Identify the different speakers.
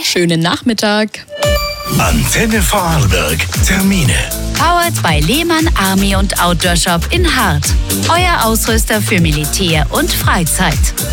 Speaker 1: schönen Nachmittag.
Speaker 2: Antenne Vorarlberg. Termine.
Speaker 3: Powered bei Lehmann Army und Outdoor Shop in Hart. Euer Ausrüster für Militär und Freizeit.